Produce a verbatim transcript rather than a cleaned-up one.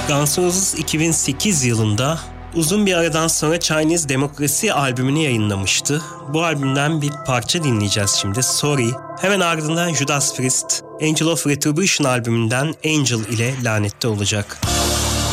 Guns N' Roses iki bin sekiz yılında uzun bir aradan sonra Chinese Democracy albümünü yayınlamıştı. Bu albümden bir parça dinleyeceğiz şimdi, Sorry. Hemen ardından Judas Priest, Angel of Retribution albümünden Angel ile lanette olacak.